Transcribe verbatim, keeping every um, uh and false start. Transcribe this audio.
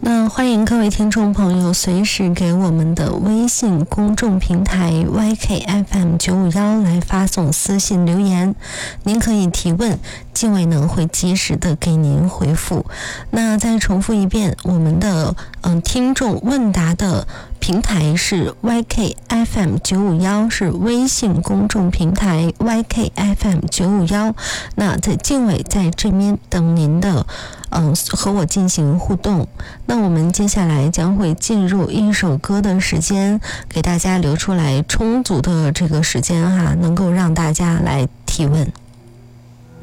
那欢迎各位听众朋友随时给我们的微信公众平台 Y K F M 九五一来发送私信留言，您可以提问，纪委呢会及时的给您回复。那再重复一遍，我们的嗯听众问答的平台是 Y K F M 九五一，是微信公众平台 Y K F M 九五一。那在纪委在这边等您的嗯和我进行互动。那我们接下来将会进入一首歌的时间，给大家留出来充足的这个时间哈，能够让大家来提问。